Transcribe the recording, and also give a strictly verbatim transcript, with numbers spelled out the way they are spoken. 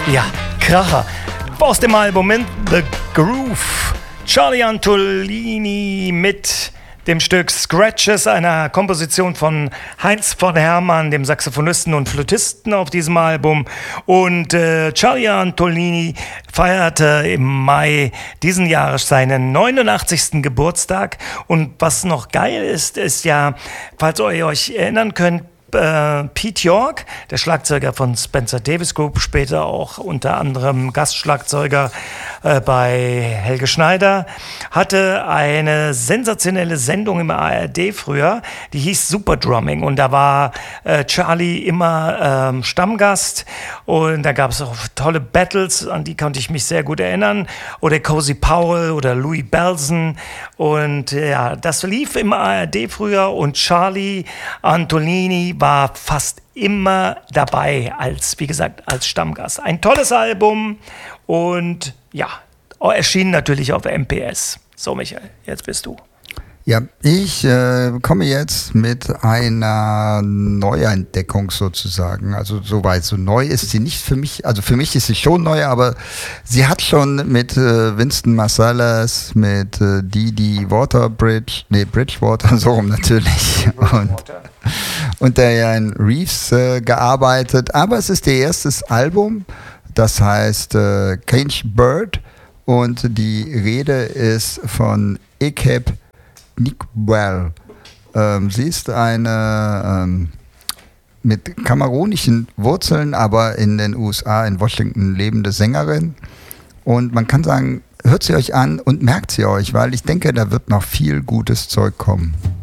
Ja, Kracher. Aus dem Album In The Groove. Charlie Antolini mit dem Stück Scratches, einer Komposition von Heinz von Hermann, dem Saxophonisten und Flötisten auf diesem Album. Und äh, Charlie Antolini feierte im Mai diesen Jahres seinen neunundachtzigsten Geburtstag. Und was noch geil ist, ist ja, falls ihr euch erinnern könnt, Äh, Pete York, der Schlagzeuger von Spencer Davis Group, später auch unter anderem Gastschlagzeuger äh, bei Helge Schneider, hatte eine sensationelle Sendung im A R D früher, die hieß Super Drumming, und da war äh, Charlie immer ähm, Stammgast, und da gab es auch tolle Battles, an die konnte ich mich sehr gut erinnern, oder Cozy Powell oder Louis Belson, und äh, ja, das lief im A R D früher, und Charlie Antolini war fast immer dabei als, wie gesagt, als Stammgast. Ein tolles Album und ja, erschien natürlich auf M P S. So, Michael, jetzt bist du. Ja, ich äh, komme jetzt mit einer Neuentdeckung sozusagen. Also soweit, so neu ist sie nicht für mich. Also für mich ist sie schon neu, aber sie hat schon mit äh, Winston Marsalis, mit äh, Didi Waterbridge, nee, Bridgewater, so rum natürlich. Und, und der Diane Reeves äh, gearbeitet. Aber es ist ihr erstes Album, das heißt äh, Cage Bird, und die Rede ist von Ekeb Nickwell. Ähm, sie ist eine ähm, mit kamerunischen Wurzeln, aber in den U S A, in Washington lebende Sängerin. Und man kann sagen, hört sie euch an und merkt sie euch, weil ich denke, da wird noch viel gutes Zeug kommen.